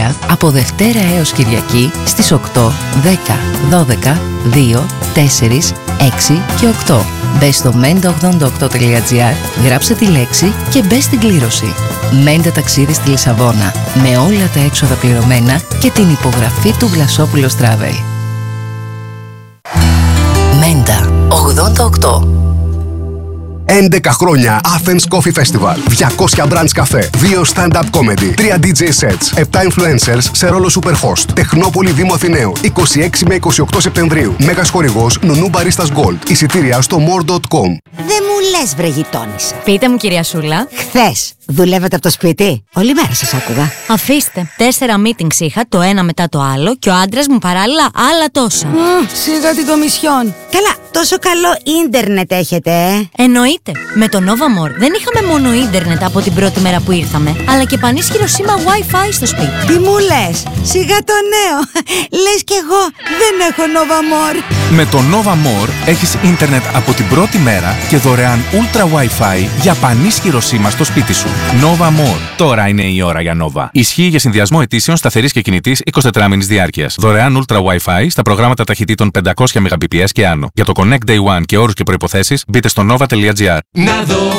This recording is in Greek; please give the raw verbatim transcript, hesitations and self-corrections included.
Μέντα από Δευτέρα έως Κυριακή στις οκτώ, δέκα, δώδεκα, δύο, τέσσερα, έξι και οκτώ. Μπες στο μέντα ογδόντα οκτώ τελεία τζι άρ, γράψε τη λέξη και μπες στην κλήρωση. Μέντα ταξίδι στη Λισαβόνα, με όλα τα έξοδα πληρωμένα και την υπογραφή του Βλασόπουλος Travel. Μέντα ογδόντα οκτώ. έντεκα χρόνια Athens Coffee Festival. διακόσια brands καφέ, δύο stand-up comedy, τρία ντι τζέι sets, επτά influencers σε ρόλο superhost. Τεχνόπολη Δήμου Αθηναίου, είκοσι έξι με είκοσι οκτώ Σεπτεμβρίου. Μέγας χορηγός Νουνού Baristas Gold. Εισιτήρια στο more dot com. Δεν μου λες, βρε γειτόνισσα. Πείτε μου, κυρία Σούλα. Χθες δουλεύετε από το σπίτι? Όλη μέρα σας άκουγα. Αφήστε. Τέσσερα meetings είχα, το ένα μετά το άλλο, και ο άντρας μου παράλληλα άλλα τόσα. Mm, σιγά την κομισιόν. Καλά, τόσο καλό ίντερνετ έχετε, ε? Εννοείται. Με το Nova More δεν είχαμε μόνο ίντερνετ από την πρώτη μέρα που ήρθαμε, αλλά και πανίσχυρο σήμα Wi-Fi στο σπίτι. Τι μου λες? Σιγά το νέο. Λες κι εγώ δεν έχω Nova More. Με το Nova More έχεις ίντερνετ από την πρώτη μέρα και δωρεάν Ultra Wi-Fi για πανίσχυρο σήμα στο σπίτι σου. Nova More. Τώρα είναι η ώρα για Nova. Ισχύει για συνδυασμό αιτήσεων σταθερής και κινητής εικοσιτετράμηνης διάρκειας. Δωρεάν Ultra Wi-Fi στα προγράμματα ταχυτήτων πεντακόσια Mbps και άνω. Για το Connect Day One και όρους και προϋποθέσεις μπείτε στο nova τελεία τζι άρ. Να δω